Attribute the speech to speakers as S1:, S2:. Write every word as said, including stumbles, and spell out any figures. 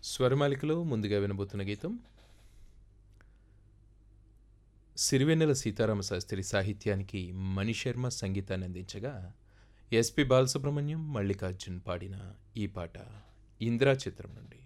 S1: స్వరమాలికలో ముందుగా వినబోతున్న గీతం సిరివెన్నెల సీతారామ శాస్త్రి సాహిత్యానికి మణిశర్మ సంగీతాన్ని అందించగా ఎస్పి బాలసుబ్రహ్మణ్యం మల్లికార్జున్ పాడిన ఈ పాట ఇందిరా చిత్రం నుండి.